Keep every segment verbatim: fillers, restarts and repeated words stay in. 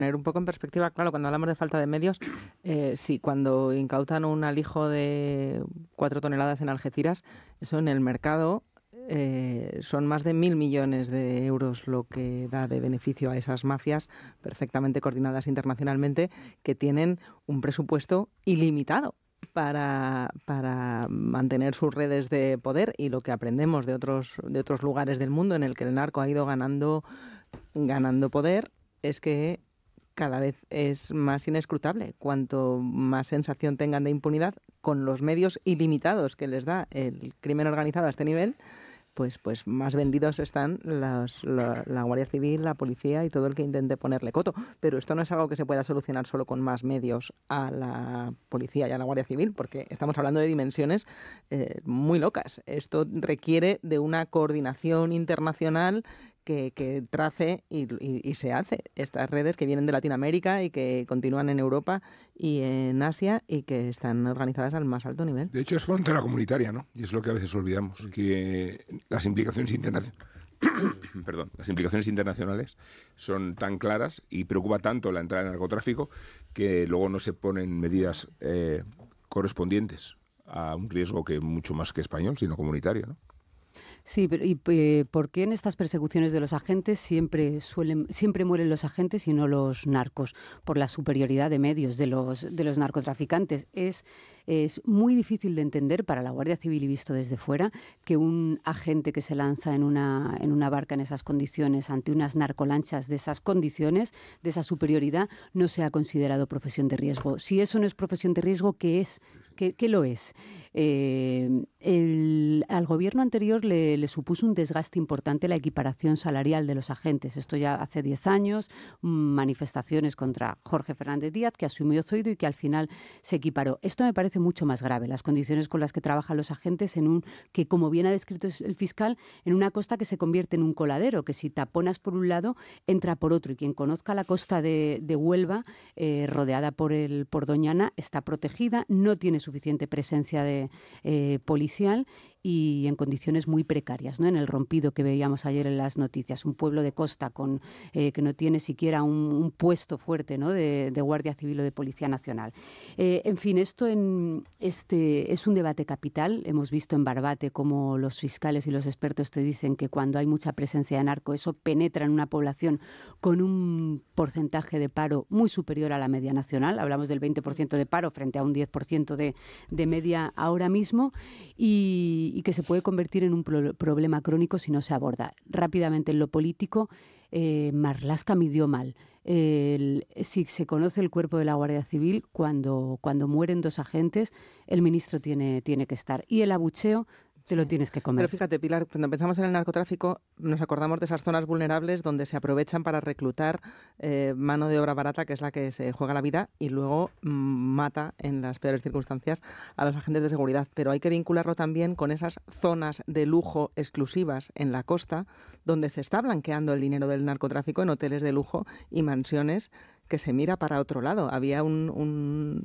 Poner un poco en perspectiva, claro, cuando hablamos de falta de medios, eh, sí, cuando incautan un alijo de cuatro toneladas en Algeciras, eso en el mercado eh, son más de mil millones de euros lo que da de beneficio a esas mafias perfectamente coordinadas internacionalmente que tienen un presupuesto ilimitado para, para mantener sus redes de poder, y lo que aprendemos de otros, de otros lugares del mundo en el que el narco ha ido ganando, ganando poder es que cada vez es más inescrutable. Cuanto más sensación tengan de impunidad, con los medios ilimitados que les da el crimen organizado a este nivel, pues, pues más vendidos están las, la, la Guardia Civil, la policía y todo el que intente ponerle coto. Pero esto no es algo que se pueda solucionar solo con más medios a la policía y a la Guardia Civil, porque estamos hablando de dimensiones eh, muy locas. Esto requiere de una coordinación internacional que, que trace y, y, y se hace estas redes que vienen de Latinoamérica y que continúan en Europa y en Asia y que están organizadas al más alto nivel. De hecho, es frontera comunitaria, ¿no? Y es lo que a veces olvidamos, que las implicaciones internacionales perdón, las implicaciones internacionales son tan claras y preocupa tanto la entrada del narcotráfico que luego no se ponen medidas eh, correspondientes a un riesgo que mucho más que español, sino comunitario, ¿no? Sí, pero ¿y eh, por qué en estas persecuciones de los agentes siempre suelen, siempre mueren los agentes y no los narcos? Por la superioridad de medios de los de los narcotraficantes. Es es muy difícil de entender para la Guardia Civil y visto desde fuera que un agente que se lanza en una en una barca en esas condiciones ante unas narcolanchas de esas condiciones, de esa superioridad, no sea considerado profesión de riesgo. Si eso no es profesión de riesgo, ¿qué es? ¿Qué, qué lo es? Eh, el, al gobierno anterior le, le supuso un desgaste importante la equiparación salarial de los agentes. Esto ya hace diez años, manifestaciones contra Jorge Fernández Díaz, que asumió Zoido y que al final se equiparó. Esto me parece mucho más grave, las condiciones con las que trabajan los agentes en un, que como bien ha descrito el fiscal, en una costa que se convierte en un coladero, que si taponas por un lado, entra por otro. Y quien conozca la costa de, de Huelva, eh, rodeada por, el, por Doñana, está protegida, no tiene suficiente presencia de eh, policial y en condiciones muy precarias, ¿no? En el Rompido que veíamos ayer en las noticias, un pueblo de costa con eh, que no tiene siquiera un, un puesto fuerte, ¿no? de, de Guardia Civil o de Policía Nacional. Eh, en fin, esto en, este, es un debate capital. Hemos visto en Barbate cómo los fiscales y los expertos te dicen que cuando hay mucha presencia de narco, eso penetra en una población con un porcentaje de paro muy superior a la media nacional. Hablamos del veinte por ciento de paro frente a un diez por ciento de, de media ahora mismo y y que se puede convertir en un pro- problema crónico si no se aborda. Rápidamente en lo político, eh, Marlaska midió mal. El, si se conoce el cuerpo de la Guardia Civil, cuando, cuando mueren dos agentes, el ministro tiene, tiene que estar. Y el abucheo te lo tienes que comer. Pero fíjate, Pilar, cuando pensamos en el narcotráfico, nos acordamos de esas zonas vulnerables donde se aprovechan para reclutar eh, mano de obra barata, que es la que se juega la vida, y luego mmm, mata en las peores circunstancias a los agentes de seguridad. Pero hay que vincularlo también con esas zonas de lujo exclusivas en la costa, donde se está blanqueando el dinero del narcotráfico en hoteles de lujo y mansiones que se mira para otro lado. Había un, un,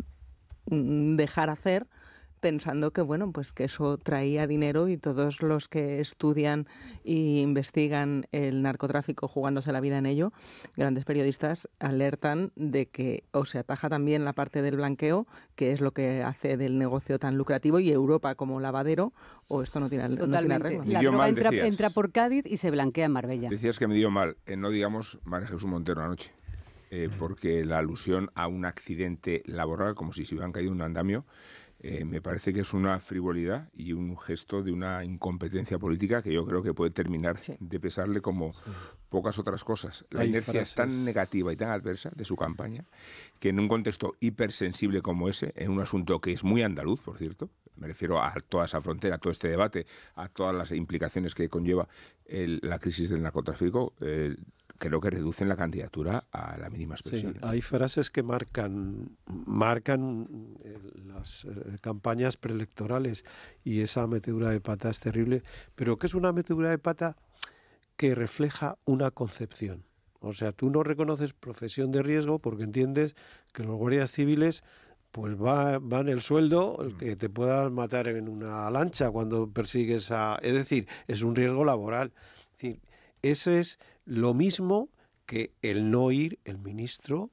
un dejar hacer pensando que bueno, pues que eso traía dinero, y todos los que estudian e investigan el narcotráfico jugándose la vida en ello, grandes periodistas alertan de que o se ataja también la parte del blanqueo, que es lo que hace del negocio tan lucrativo, y Europa como lavadero, o esto no tiene, no tiene arreglo. La droga mal, entra, entra por Cádiz y se blanquea en Marbella. Decías que me dio mal, eh, no digamos María Jesús Montero anoche, eh, porque la alusión a un accidente laboral, como si se hubieran caído un andamio, Eh, me parece que es una frivolidad y un gesto de una incompetencia política que yo creo que puede terminar sí. de pesarle como sí. pocas otras cosas. La Hay inercia frases. es tan negativa y tan adversa de su campaña que en un contexto hipersensible como ese, en un asunto que es muy andaluz, por cierto, me refiero a toda esa frontera, a todo este debate, a todas las implicaciones que conlleva el, la crisis del narcotráfico, eh, creo que reducen la candidatura a la mínima expresión. Sí, hay frases que marcan marcan eh, las eh, campañas preelectorales, y esa metedura de pata es terrible, pero que es una metedura de pata que refleja una concepción. O sea, tú no reconoces profesión de riesgo porque entiendes que los guardias civiles pues va, va en el sueldo el que te puedan matar en una lancha cuando persigues a... Es decir, es un riesgo laboral. Es decir, eso es lo mismo que el no ir el ministro